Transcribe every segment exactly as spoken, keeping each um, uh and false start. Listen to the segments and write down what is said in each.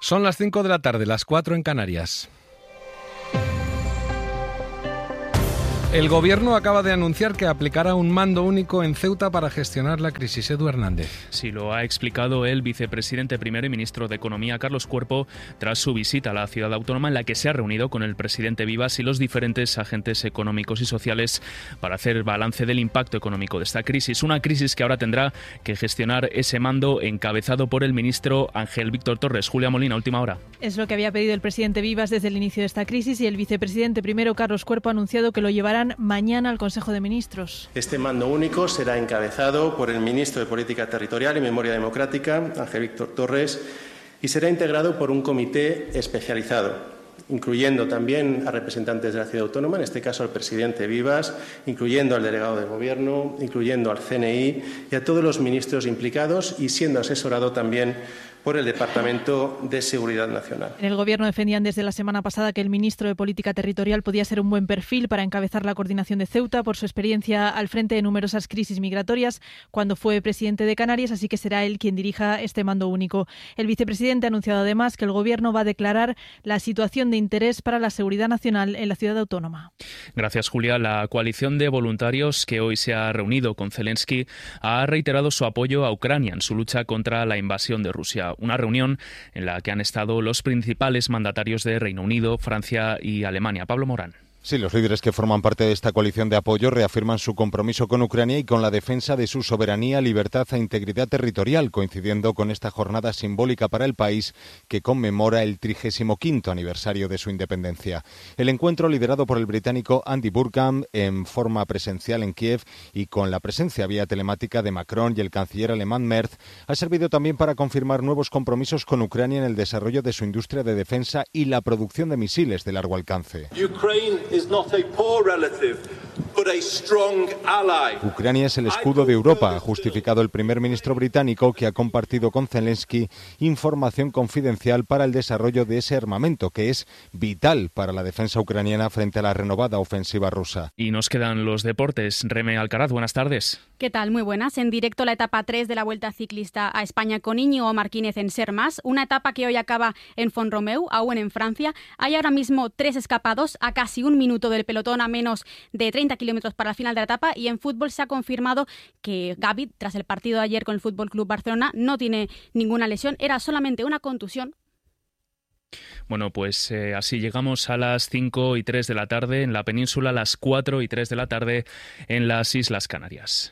Son las cinco de la tarde, las cuatro en Canarias. El Gobierno acaba de anunciar que aplicará un mando único en Ceuta para gestionar la crisis. Edu Hernández. Sí, lo ha explicado el vicepresidente primero y ministro de Economía, Carlos Cuerpo, tras su visita a la ciudad autónoma, en la que se ha reunido con el presidente Vivas y los diferentes agentes económicos y sociales para hacer balance del impacto económico de esta crisis. Una crisis que ahora tendrá que gestionar ese mando encabezado por el ministro Ángel Víctor Torres. Julia Molina, última hora. Es lo que había pedido el presidente Vivas desde el inicio de esta crisis y el vicepresidente primero, Carlos Cuerpo, ha anunciado que lo llevarán mañana al Consejo de Ministros. Este mando único será encabezado por el ministro de Política Territorial y Memoria Democrática, Ángel Víctor Torres, y será integrado por un comité especializado, incluyendo también a representantes de la ciudad autónoma, en este caso al presidente Vivas, incluyendo al delegado del Gobierno, incluyendo al C N I y a todos los ministros implicados, y siendo asesorado también por el Departamento de Seguridad Nacional. En el Gobierno defendían desde la semana pasada que el ministro de Política Territorial podía ser un buen perfil para encabezar la coordinación de Ceuta por su experiencia al frente de numerosas crisis migratorias cuando fue presidente de Canarias, así que será él quien dirija este mando único. El vicepresidente ha anunciado además que el Gobierno va a declarar la situación de interés para la seguridad nacional en la ciudad autónoma. Gracias, Julia. La coalición de voluntarios que hoy se ha reunido con Zelensky ha reiterado su apoyo a Ucrania en su lucha contra la invasión de Rusia. Una reunión en la que han estado los principales mandatarios de Reino Unido, Francia y Alemania. Pablo Morán. Sí, los líderes que forman parte de esta coalición de apoyo reafirman su compromiso con Ucrania y con la defensa de su soberanía, libertad e integridad territorial, coincidiendo con esta jornada simbólica para el país que conmemora el trigésimo quinto aniversario de su independencia. El encuentro, liderado por el británico Andy Burkham en forma presencial en Kiev y con la presencia vía telemática de Macron y el canciller alemán Merz, ha servido también para confirmar nuevos compromisos con Ucrania en el desarrollo de su industria de defensa y la producción de misiles de largo alcance. Ucrania es el escudo de Europa, ha justificado el primer ministro británico, que ha compartido con Zelensky información confidencial para el desarrollo de ese armamento, que es vital para la defensa ucraniana frente a la renovada ofensiva rusa. Y nos quedan los deportes. Reme Alcaraz, buenas tardes. ¿Qué tal? Muy buenas. En directo la etapa tres de la Vuelta Ciclista a España con Íñigo Martínez en Sermas, una etapa que hoy acaba en Font-Romeu, aún en Francia. Hay ahora mismo tres escapados a casi un minuto del pelotón, a menos de treinta kilómetros para el final de la etapa, y en fútbol se ha confirmado que Gavi, tras el partido de ayer con el F C Barcelona, no tiene ninguna lesión, era solamente una contusión. Bueno, pues eh, así llegamos a las cinco y tres de la tarde en la península, a las cuatro y tres de la tarde en las Islas Canarias.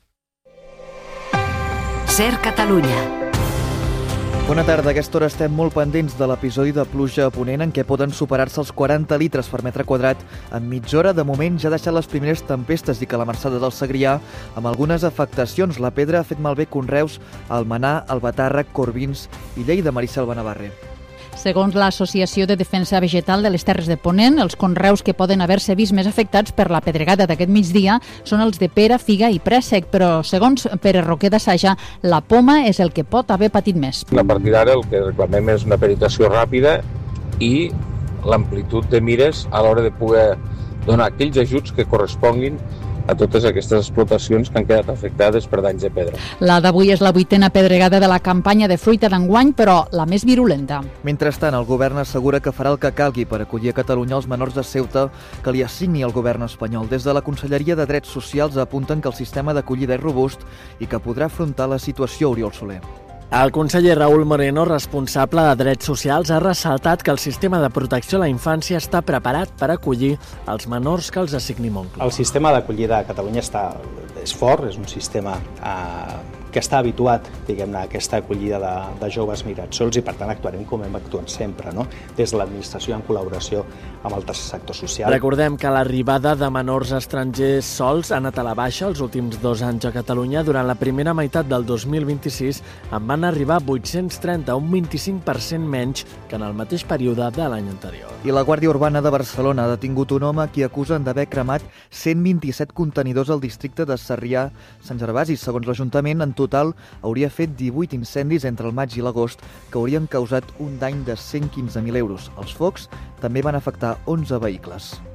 Ser Catalunya. Bona tarda. A aquesta hora estem molt pendents de l'episodi de pluja a ponent en què poden superar-se els quaranta litres per metre quadrat en mitja hora. De moment ja ha deixat les primeres tempestes i calamarsada del Segrià amb algunes afectacions. La pedra ha fet malbé conreus a Almenar, Albatàrrec, Corbins i Lleida. Mariselva Navarre. Segons l'Associació de Defensa Vegetal de les Terres de Ponent, els conreus que poden haver-se vist més afectats per la pedregada d'aquest migdia són els de pera, figa i préssec, però segons Pere Roquer de Saja, la poma és el que pot haver patit més. A partir d'ara el que reclamem és una penetració ràpida i l'amplitud de mires a l'hora de poder donar aquells ajuts que corresponguin a totes aquestes explotacions que han quedat afectades per danys de pedra. La d'avui és la vuitena pedregada de la campanya de fruita d'enguany, però la més virulenta. Mentrestant, el govern assegura que farà el que calgui per acollir a Catalunya els menors de Ceuta que li assigni el govern espanyol. Des de la Conselleria de Drets Socials apunten que el sistema d'acollida és robust i que podrà afrontar la situació. Oriol Soler. El conseller Raúl Moreno, responsable de Drets Socials, ha ressaltat que el sistema de protecció a la infància està preparat per acollir els menors que els assigni Moncloa. El sistema d'acollida a Catalunya està, és fort, és un sistema eh, que està habituat, diguem-ne, a aquesta acollida de, de joves migrats sols i per tant actuarem com hem actuat sempre, no? Des de l'administració en col·laboració amb el tercer sector social. Recordem que l'arribada de menors estrangers sols ha anat a la baixa els últims dos anys a Catalunya. Durant la primera meitat del dos mil vint-i-sis en van arribar vuit-cents trenta, un vint-i-cinc per cent menys que en el mateix període de l'any anterior. I la Guàrdia Urbana de Barcelona ha detingut un home a qui acusen d'haver cremat cent vint-i-set contenidors al districte de Sarrià-Sant Gervasi. Segons l'Ajuntament, en total hauria fet divuit incendis entre el maig i l'agost que haurien causat un dany de cent quinze mil euros. Els focs també van afectar onze vehicles.